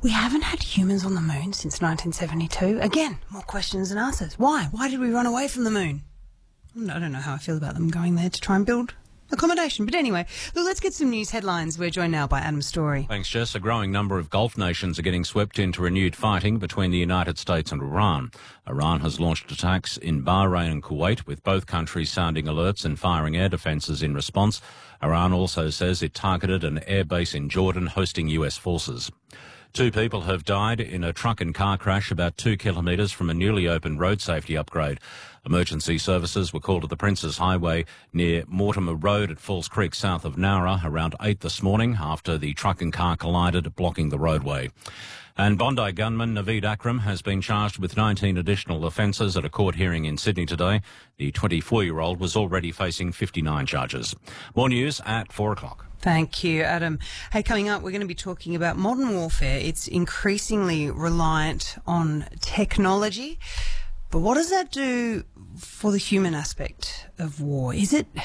We haven't had humans on the moon since 1972. Again, more questions than answers. Why? Why did we run away from the moon? I don't know how I feel about them going there to try and build accommodation. But anyway, look, let's get some news headlines. We're joined now by Adam Story. Thanks, Jess. A growing number of Gulf nations are getting swept into renewed fighting between the United States and Iran. Iran has launched attacks in Bahrain and Kuwait, with both countries sounding alerts and firing air defences in response. Iran also says it targeted an airbase in Jordan hosting US forces. 2 people have died in a truck and car crash about 2 kilometres from a newly opened road safety upgrade. Emergency services were called to the Princes Highway near Mortimer Road at Falls Creek, south of Nowra, around 8 this morning after the truck and car collided, blocking the roadway. And Bondi gunman Naveed Akram has been charged with 19 additional offences at a court hearing in Sydney today. The 24-year-old was already facing 59 charges. More news at 4 o'clock. Thank you, Adam. Hey, coming up, we're going to be talking about modern warfare. It's increasingly reliant on technology. But what does that do for the human aspect of war? Is it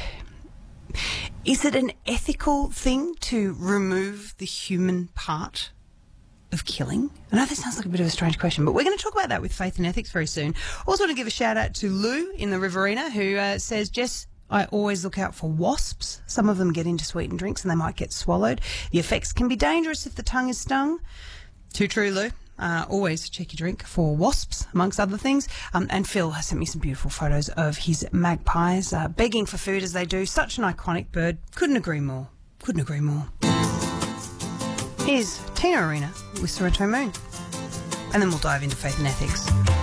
an ethical thing to remove the human part of killing? I know that sounds like a bit of a strange question, but we're going to talk about that with Faith and Ethics very soon. Also want to give a shout out to Lou in the Riverina, who says, Jess, I always look out for wasps. Some of them get into sweetened drinks and they might get swallowed. The effects can be dangerous if the tongue is stung. Too true, Lou. Always check your drink for wasps, amongst other things. And Phil has sent me some beautiful photos of his magpies begging for food as they do. Such an iconic bird. Couldn't agree more. Couldn't agree more. Here's Tina Arena with Sorrento Moon. And then we'll dive into Faith and Ethics.